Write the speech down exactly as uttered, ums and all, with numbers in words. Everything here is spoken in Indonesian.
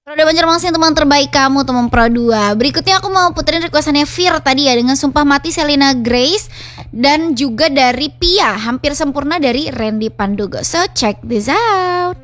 Roda Banjarmasin teman terbaik kamu, teman Pro dua. Berikutnya aku mau puterin requestannya Fir tadi ya, dengan Sumpah Mati Selena Grace. Dan juga dari Pia, Hampir Sempurna dari Randy Pandogo. So check this out.